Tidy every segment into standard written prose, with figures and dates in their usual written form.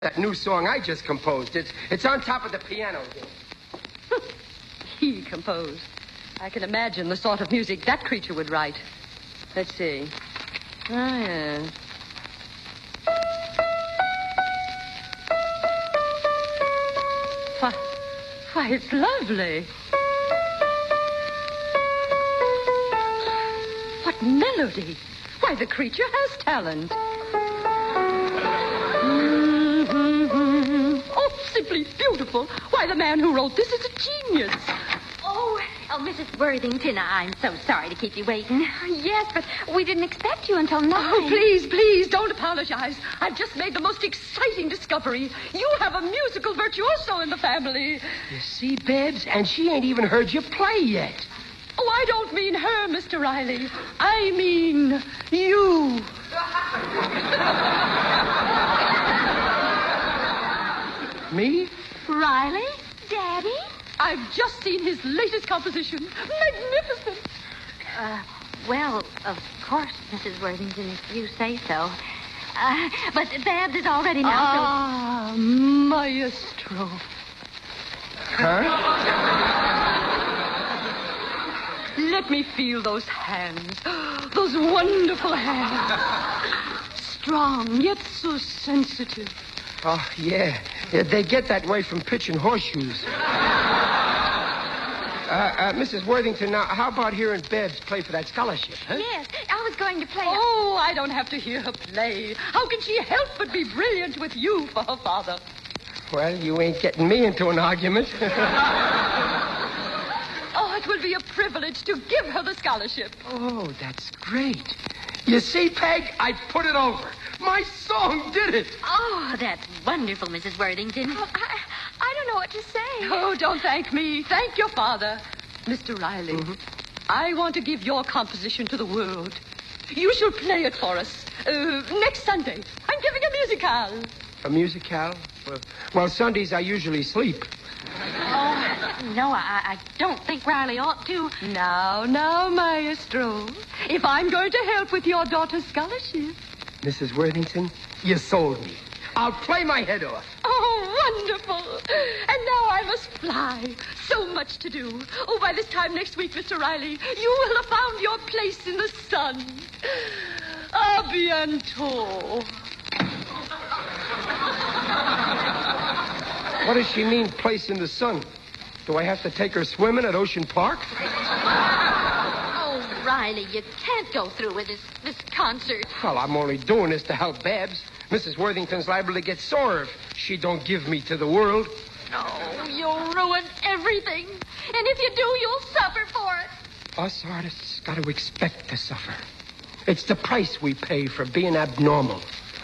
That new song I just composed. It's on top of the piano here. He composed. I can imagine the sort of music that creature would write. Let's see. Ah, yes. Why, it's lovely. What melody. Why, the creature has talent. Oh, simply beautiful. Why, the man who wrote this is a genius. Oh, Mrs. Worthington, I'm so sorry to keep you waiting. Yes, but we didn't expect you until 9. Oh, please, don't apologize. I've just made the most exciting discovery. You have a musical virtuoso in the family. You see, Babs? And she ain't even heard you play yet. Oh, I don't mean her, Mr. Riley. I mean you. Me? Riley? Daddy? I've just seen his latest composition. Magnificent. Well, of course, Mrs. Worthington, if you say so. But Babs is already now... Ah, maestro. Huh? Let me feel those hands. Those wonderful hands. Strong, yet so sensitive. Oh, yeah. They get that way from pitching horseshoes. Mrs. Worthington, now, how about hearing Babs play for that scholarship, huh? Yes, I was going to play... Oh, I don't have to hear her play. How can she help but be brilliant with you for her father? Well, you ain't getting me into an argument. Oh, it will be a privilege to give her the scholarship. Oh, that's great. You see, Peg, I put it over. My song did it. Oh, that's wonderful, Mrs. Worthington. Oh, I don't know what to say. Oh, don't thank me. Thank your father. Mr. Riley, I want to give your composition to the world. You shall play it for us next Sunday. I'm giving a musicale. A musicale? Well, Sundays I usually sleep. Oh, no, I don't think Riley ought to. Now, maestro. If I'm going to help with your daughter's scholarship. Mrs. Worthington, you sold me. I'll play my head off. Oh, wonderful. And now I must fly. So much to do. Oh, by this time next week, Mr. Riley, you will have found your place in the sun. A bientôt. What does she mean, place in the sun? Do I have to take her swimming at Ocean Park? Oh, Riley, you can't go through with this concert. Well, I'm only doing this to help Babs. Mrs. Worthington's liable to get sore if she don't give me to the world. Oh, you'll ruin everything. And if you do, you'll suffer for it. Us artists got to expect to suffer. It's the price we pay for being abnormal.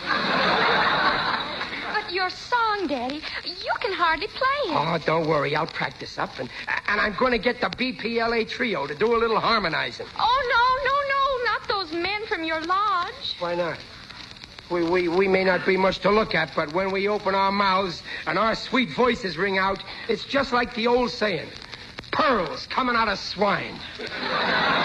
But your song, Daddy, you can hardly play it. Oh, don't worry. I'll practice up. And I'm going to get the BPLA trio to do a little harmonizing. Oh, no, not those men from your lodge. Why not? We may not be much to look at, but when we open our mouths and our sweet voices ring out, it's just like the old saying, pearls coming out of swine.